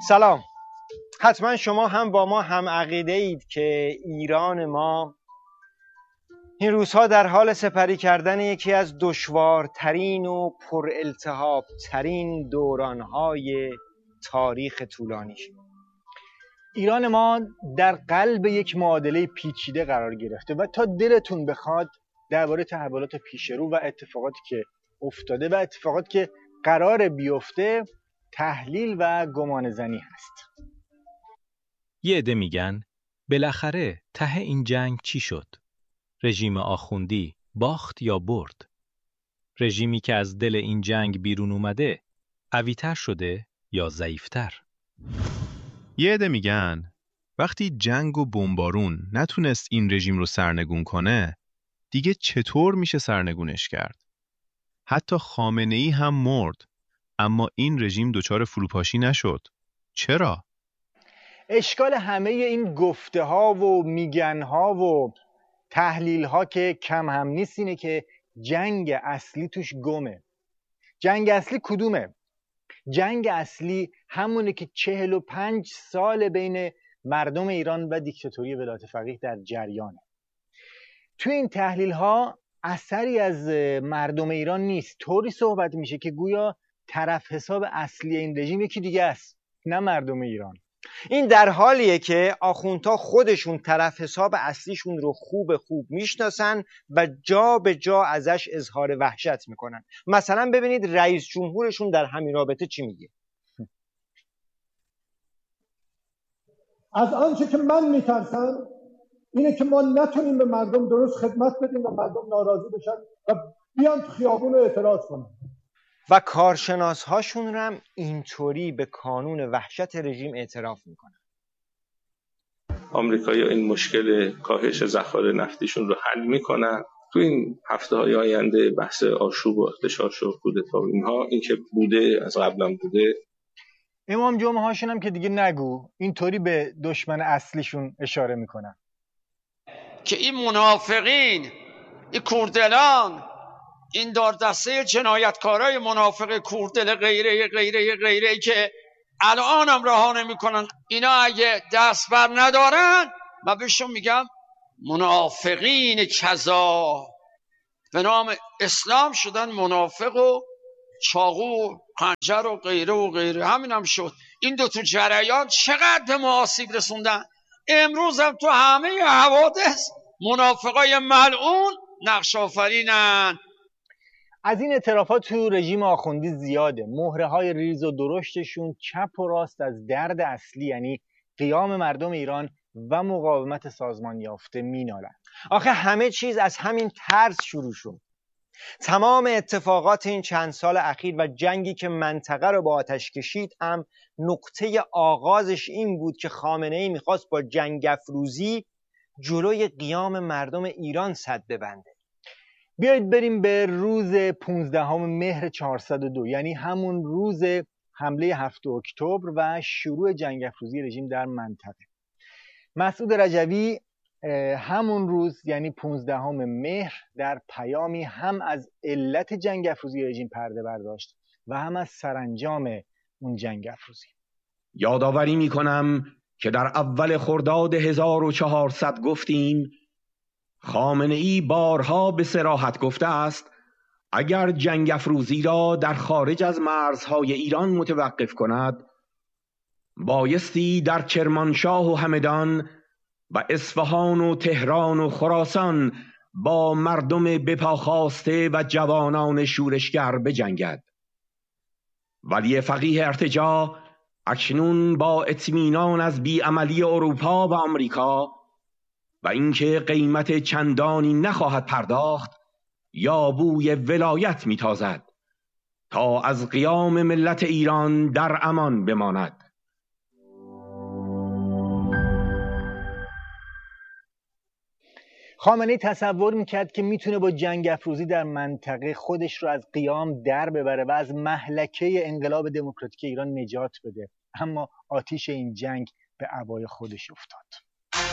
سلام. حتما شما هم با ما هم عقیده اید که ایران ما این روزها در حال سپری کردن یکی از دشوارترین و پر التهاب ترین دورانهای تاریخ طولانیش. ایران ما در قلب یک معادله پیچیده قرار گرفته و تا دلتون بخواد درباره تحولات پیشرو و اتفاقاتی که افتاده و اتفاقاتی که قرار بیفته تحلیل و گمان زنی هست. یه عده میگن بالاخره ته این جنگ چی شد؟ رژیم آخوندی باخت یا برد؟ رژیمی که از دل این جنگ بیرون اومده قوی‌تر شده یا ضعیف‌تر؟ یه عده میگن وقتی جنگ و بمبارون نتونست این رژیم رو سرنگون کنه، دیگه چطور میشه سرنگونش کرد؟ حتی خامنه‌ای هم مرد، اما این رژیم دچار فروپاشی نشد. چرا؟ اشکال همه این گفته ها و میگن ها و تحلیل ها که کم هم نیست اینه که جنگ اصلی توش گمه. جنگ اصلی کدومه؟ جنگ اصلی همونه که 45 سال بین مردم ایران و دیکتاتوری ولایت فقیه در جریانه. توی این تحلیل ها اثری از مردم ایران نیست. طوری صحبت میشه که گویا طرف حساب اصلی این رژیم یکی دیگه است، نه مردم ایران. این در حالیه که آخوندها خودشون طرف حساب اصلیشون رو خوب میشناسن و جا به جا ازش اظهار وحشت میکنن. مثلا ببینید رئیس جمهورشون در همین رابطه چی میگه. از آنچه که من میترسم اینه که ما نتونیم به مردم درست خدمت بدیم و مردم ناراضی بشن و بیان تو خیابون اعتراض کنن. و کارشناس هاشون رو هم اینطوری به کانون وحشت رژیم اعتراف میکنن. آمریکایی‌ها این مشکل کاهش ذخایر نفتیشون رو حل میکنن. تو این هفته‌های آینده بحث آشوب و اغتشاش و کودتا و اینها، این که بوده از قبلا بوده. امام جمعه هاشون هم که دیگه نگو، اینطوری به دشمن اصلیشون اشاره میکنن که این منافقین، این کوردلان، این داردسته جنایتکارای منافق کوردل غیره که الان هم رها نمی‌کنن، اینا اگه دست بر ندارن من بهشون میگم منافقین کذا، به نام اسلام شدن منافق و چاقو و خنجر و غیره. همین هم شد. این دو تو جریان چقدر به ما آسیب رسوندن. امروز هم تو همه حوادث منافقای ملعون نقش آفرینن. از این اعترافات تو رژیم آخوندی زیاده. مهره های ریز و درشتشون چپ و راست از درد اصلی، یعنی قیام مردم ایران و مقاومت سازمان یافته مینالن. آخه همه چیز از همین ترس شروع شد. تمام اتفاقات این چند سال اخیر و جنگی که منطقه رو با آتش کشید هم نقطه آغازش این بود که خامنه‌ای میخواست با جنگ افروزی جلوی قیام مردم ایران سد ببنده. بیایید بریم به روز 15 مهر 402، یعنی همون روز حمله 7 اکتبر و شروع جنگ افروزی رژیم در منطقه. مسعود رجوی همون روز یعنی 15 مهر در پیامی هم از علت جنگ افروزی رژیم پرده برداشت و هم از سرانجام اون جنگ افروزی. یادآوری می‌کنم که در اول خرداد 1400 گفتیم خامنه‌ای بارها به صراحت گفته است اگر جنگ افروزی را در خارج از مرزهای ایران متوقف کند، بایستی در کرمانشاه و همدان و اصفهان و تهران و خراسان با مردم بپاخاسته و جوانان شورشگر بجنگد. ولی فقیه ارتجاع اکنون با اطمینان از بیعملی اروپا و آمریکا و اینکه قیمت چندانی نخواهد پرداخت، یابوی ولایت میتازد تا از قیام ملت ایران در امان بماند. خامنه‌ای تصور میکرد که میتونه با جنگ افروزی در منطقه خودش رو از قیام در ببره و از مهلکه انقلاب دموکراتیک ایران نجات بده، اما آتیش این جنگ به عبای خودش افتاد.